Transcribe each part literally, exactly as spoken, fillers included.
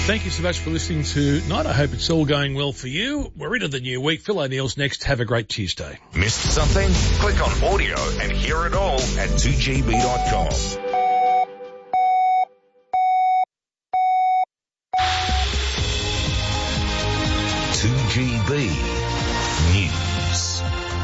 Thank you so much for listening to Night. I hope it's all going well for you. We're into the new week. Phil O'Neill's next. Have a great Tuesday. Missed something? Click on audio and hear it all at two G B dot com. two G B News.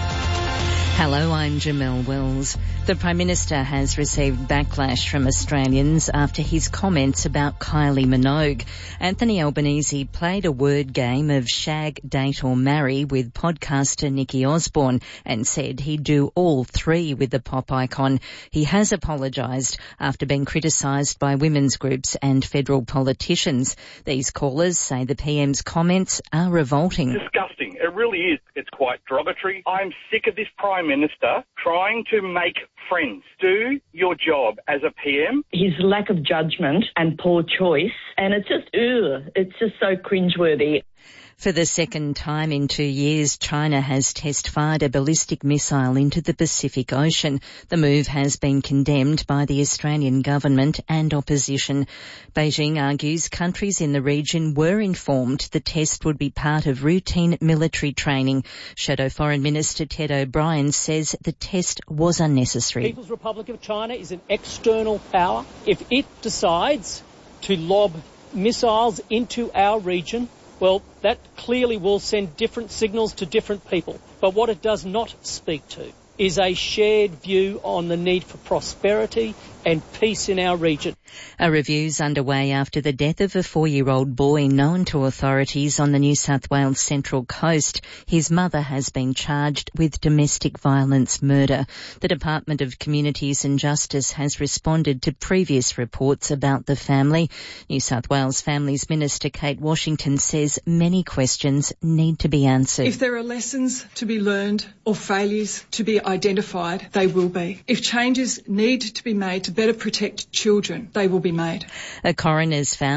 Hello, I'm Jamelle Wells. The Prime Minister has received backlash from Australians after his comments about Kylie Minogue. Anthony Albanese played a word game of shag, date or marry with podcaster Nikki Osborne and said he'd do all three with the pop icon. He has apologised after being criticised by women's groups and federal politicians. These callers say the P M's comments are revolting. Disgusting. It really is. It's quite derogatory. I'm sick of this Prime Minister trying to make friends. Do your job as a P M. His lack of judgment and poor choice, and it's just, ugh, it's just so cringeworthy. For the second time in two years, China has test-fired a ballistic missile into the Pacific Ocean. The move has been condemned by the Australian government and opposition. Beijing argues countries in the region were informed the test would be part of routine military training. Shadow Foreign Minister Ted O'Brien says the test was unnecessary. The People's Republic of China is an external power. If it decides to lob missiles into our region, well, that clearly will send different signals to different people. But what it does not speak to is a shared view on the need for prosperity and peace in our region. A review's underway after the death of a four-year-old boy known to authorities on the New South Wales Central Coast. His mother has been charged with domestic violence murder. The Department of Communities and Justice has responded to previous reports about the family. New South Wales Families Minister Kate Washington says many questions need to be answered. If there are lessons to be learned or failures to be identified, they will be. If changes need to be made to better protect children, they will be made. A coroner's found